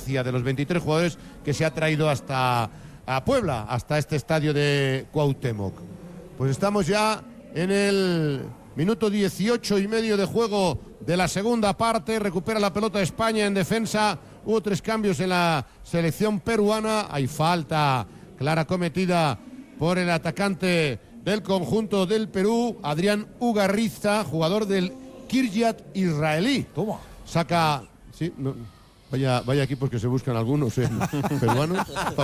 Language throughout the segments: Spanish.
Gracia, de los 23 jugadores que se ha traído hasta a Puebla, hasta este estadio de Cuauhtémoc. Pues estamos ya en el minuto 18,5 de juego de la segunda parte. Recupera la pelota España en defensa. Hubo 3 cambios en la selección peruana. Hay falta clara cometida por el atacante del conjunto del Perú, Adrián Ugarriza, jugador del Kiryat israelí. Toma. Saca... Sí, no, vaya equipos que se buscan algunos peruanos.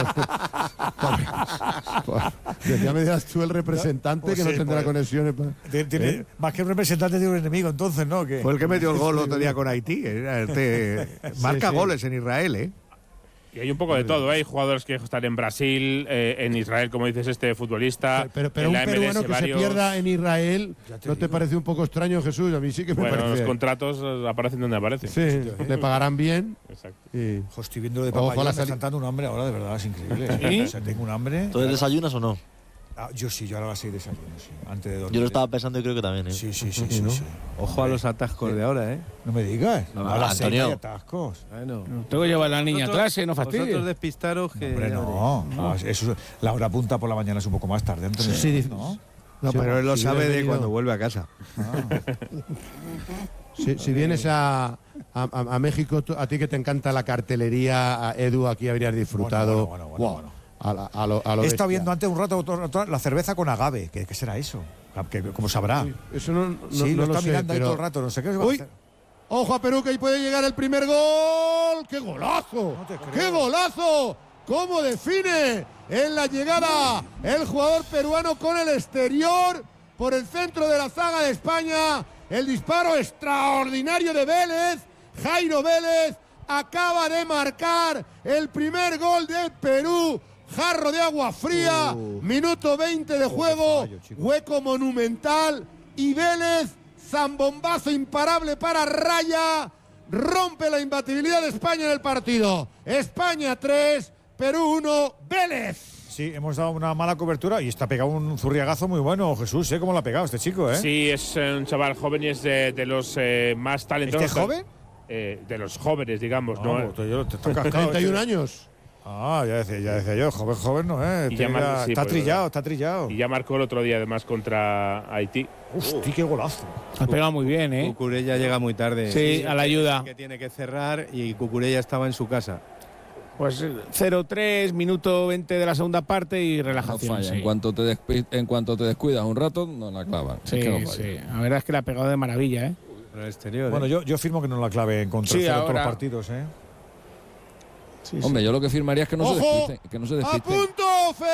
Ya me dirás tú el representante, pues que no tendrá conexiones. Tiene, más que un representante de un enemigo, entonces, ¿no? Que fue el que metió el gol otro día con Haití. Marca goles en Israel, ¿eh? Y hay un poco de todo, ¿eh? Hay jugadores que están en Brasil, en Israel, como dices este futbolista. Pero un peruano que se pierda en Israel, ¿no te parece un poco extraño, Jesús? A mí sí que me parece. Bueno, los contratos aparecen donde aparecen. Sí, le pagarán bien. Exacto. Y... estoy viendo de papá, me está dando un hambre ahora, de verdad, es increíble. ¿Sí? O sea, tengo un hambre. ¿Tú desayunas o no? Yo sí, yo ahora a las 6 desayuno, sí, antes de dormir. Yo lo estaba pensando y creo que también, ¿eh? Sí. Ojo a los atascos de ahora, ¿eh? No me digas. No, a las 6 hay atascos. Bueno. Tengo que llevar a la niña a clase, no fastidies. Vosotros despistaros que... Hombre, no. Eso, la hora punta por la mañana es un poco más tarde. Entonces, sí. ¿no? No, pero él lo sabe de cuando vuelve a casa. Si vienes a México, a ti que te encanta la cartelería, a Edu, aquí habrías disfrutado. Bueno. A lo He estado bestia. viendo antes un rato la cerveza con agave. ¿Qué será eso? ¿Cómo sabrá? Eso no lo está sé, mirando ahí pero... todo el rato. No sé qué va a hacer. Ojo a Perú, que ahí puede llegar el primer gol. ¡Qué golazo! No te creo. ¡Qué golazo! ¿Cómo define en la llegada el jugador peruano con el exterior por el centro de la zaga de España? El disparo extraordinario de Vélez. Jairo Vélez acaba de marcar el primer gol de Perú. Jarro de agua fría, minuto 20 de juego, hueco monumental y Vélez, zambombazo imparable para Raya, rompe la imbatibilidad de España en el partido. España 3, Perú 1, Vélez. Sí, hemos dado una mala cobertura y está pegado un zurriagazo muy bueno, Jesús, ¿cómo lo ha pegado este chico, eh? Sí, es un chaval joven y es de los más talentosos. ¿Este joven? De los jóvenes, digamos, ¿no? Te está cascado, 31 años. Ah, ya decía yo, joven no, Y ya está trillado. Y ya marcó el otro día además contra Haití. Hostia, qué golazo. Ha pegado muy bien, ¿eh? Cucurella llega muy tarde. Sí, a la ayuda. Que tiene que cerrar y Cucurella estaba en su casa. Pues 0-3, minuto 20 de la segunda parte y relajación. No falla. Sí. En cuanto te descuidas un rato, no la clavan. Sí, es que no falla. sí. La verdad es que la ha pegado de maravilla, ¿eh? Por el exterior. Bueno, yo firmo que no la clave en contra de todos los partidos, ¿eh? Sí, Hombre, yo lo que firmaría es que no se despisten. Que no se ¡A despisten. punto,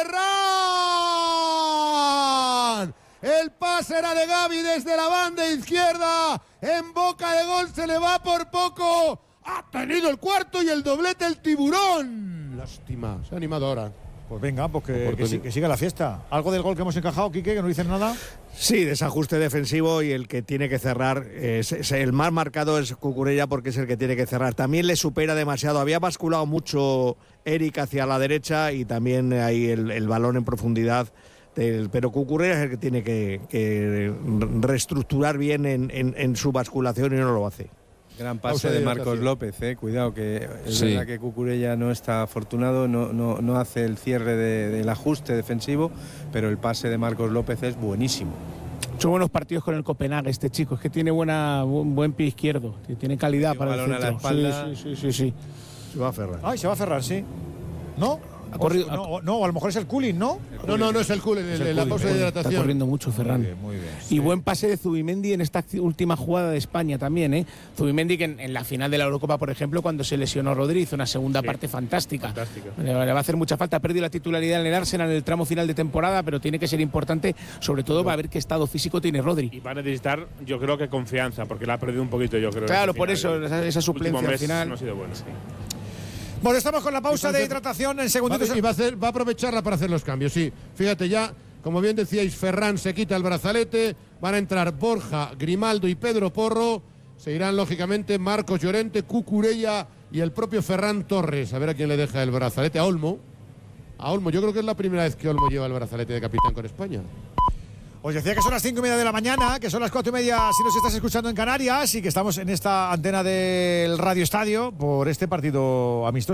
Ferran! El pase era de Gavi desde la banda izquierda. En boca de gol se le va por poco. Ha tenido el cuarto y el doblete el Tiburón. Lástima, se ha animado ahora. Pues venga, pues que siga la fiesta. ¿Algo del gol que hemos encajado, Quique, que no dicen nada? Sí, desajuste defensivo y el que tiene que cerrar, el más marcado es Cucurella porque es el que tiene que cerrar. También le supera demasiado, había basculado mucho Eric hacia la derecha y también ahí el balón en profundidad. Pero Cucurella es el que tiene que reestructurar bien en su basculación y no lo hace. Gran pase de Marcos López, cuidado, que es verdad que Cucurella no está afortunado, no hace el cierre del ajuste defensivo, pero el pase de Marcos López es buenísimo. Son buenos partidos con el Copenhague este chico, es que tiene buen pie izquierdo, tiene calidad para el centro. A la espalda. Sí. Se va a Ferran. Ay, se va a Ferran, sí. ¿No? Ha corrido, no, a lo mejor es el Cooling, ¿no? No es el Cooling, la pausa de hidratación. Está corriendo mucho Ferran. Muy bien. Y buen pase de Zubimendi en esta última jugada de España también, ¿eh? Zubimendi que en la final de la Eurocopa, por ejemplo, cuando se lesionó Rodri, hizo una segunda parte fantástica. Le va a hacer mucha falta. Ha perdido la titularidad en el Arsenal en el tramo final de temporada, pero tiene que ser importante, sobre todo para ver qué estado físico tiene Rodri. Y va a necesitar, yo creo que confianza, porque la ha perdido un poquito, yo creo. Claro, por eso, esa suplencia al final. No ha sido buena. Sí. Bueno, estamos con la pausa de hidratación en segunditos. Va a aprovecharla para hacer los cambios, sí. Fíjate ya, como bien decíais, Ferran se quita el brazalete, van a entrar Borja, Grimaldo y Pedro Porro. Se irán, lógicamente, Marcos Llorente, Cucurella y el propio Ferran Torres. A ver a quién le deja el brazalete. A Olmo, yo creo que es la primera vez que Olmo lleva el brazalete de capitán con España. Os decía que son las 5:30 de la mañana, que son las 4:30 si nos estás escuchando en Canarias y que estamos en esta antena del Radio Estadio por este partido amistoso.